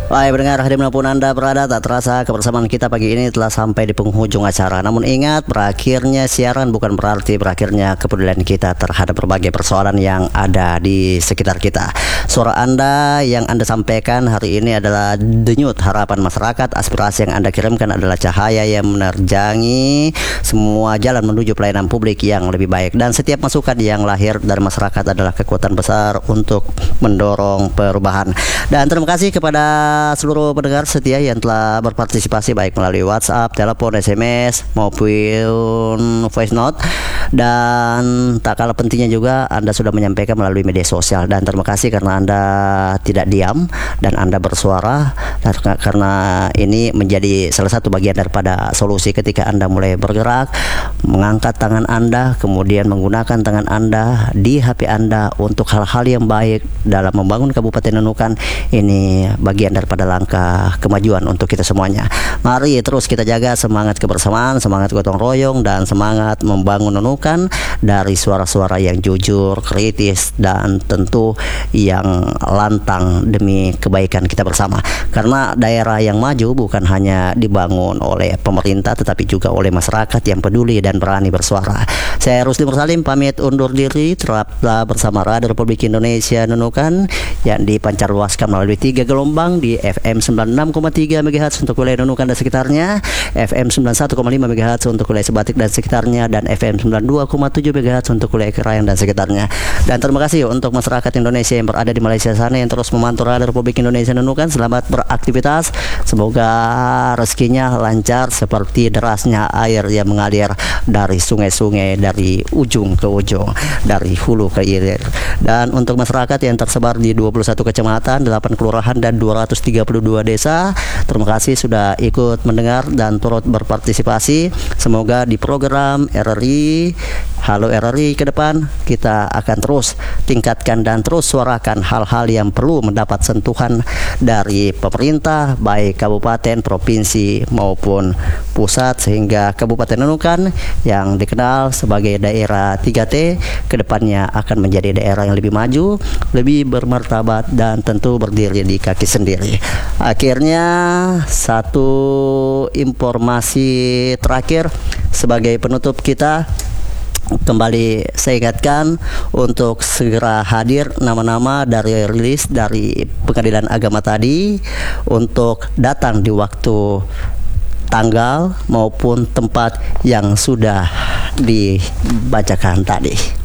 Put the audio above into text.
Baik pendengar, dimanapun Anda berada, tak terasa kebersamaan kita pagi ini telah sampai di penghujung acara. Namun ingat, berakhirnya siaran bukan berarti berakhirnya kepedulian kita terhadap berbagai persoalan yang ada di sekitar kita. Suara Anda yang Anda sampaikan hari ini adalah denyut harapan masyarakat. Aspirasi yang Anda kirimkan adalah cahaya yang menerjangi semua jalan menuju pelayanan publik yang lebih baik. Dan setiap masukan yang lahir dari masyarakat adalah kekuatan besar untuk mendorong perubahan. Dan terima kasih kepada seluruh pendengar setia yang telah berpartisipasi baik melalui WhatsApp, telepon, SMS maupun voice note. Dan tak kalah pentingnya juga Anda sudah menyampaikan melalui media sosial. Dan terima kasih karena Anda tidak diam dan Anda bersuara, karena ini menjadi salah satu bagian daripada solusi ketika Anda mulai bergerak, mengangkat tangan Anda, kemudian menggunakan tangan Anda di HP Anda untuk hal-hal yang baik dalam membangun Kabupaten Nunukan. Ini bagian daripada langkah kemajuan untuk kita semuanya. Mari terus kita jaga semangat kebersamaan, semangat gotong royong, dan semangat membangun Nunukan dari suara-suara yang jujur, kritis, dan tentu yang lantang demi kebaikan kita bersama. Karena daerah yang maju bukan hanya dibangun oleh pemerintah, tetapi juga oleh masyarakat yang peduli dan berani bersuara. Saya Rusdi Mursalim pamit undur diri. Tetaplah bersama Radio Republik Indonesia Nunukan yang dipancarluaskan melalui 3 gelombang di FM 96,3 MHz untuk wilayah Nunukan dan sekitarnya, FM 91,5 MHz untuk wilayah Sebatik dan sekitarnya, dan FM 92,7 MHz untuk wilayah Kerayang dan sekitarnya. Dan terima kasih untuk masyarakat Indonesia yang berada di Malaysia sana yang terus memantau Radio Republik Indonesia Nunukan. Selamat beraktivitas. Semoga rezekinya lancar seperti derasnya air yang mengalir dari sungai-sungai dari ujung ke ujung, dari hulu ke hilir. Dan untuk masyarakat yang tersebar di 21 kecamatan, 8 kelurahan dan 232 desa, terima kasih sudah ikut mendengar dan turut berpartisipasi. Semoga di program RRI Halo RRI ke depan kita akan terus tingkatkan dan terus suarakan hal-hal yang perlu mendapat sentuhan dari pemerintah baik kabupaten, provinsi maupun pusat, sehingga Kabupaten Nunukan yang dikenal sebagai daerah 3T kedepannya akan menjadi daerah yang lebih maju, lebih bermartabat, dan tentu berdiri di kaki sendiri. Akhirnya satu informasi terakhir sebagai penutup kita. Kembali saya ingatkan untuk segera hadir nama-nama dari rilis dari Pengadilan Agama tadi untuk datang di waktu, tanggal maupun tempat yang sudah dibacakan tadi.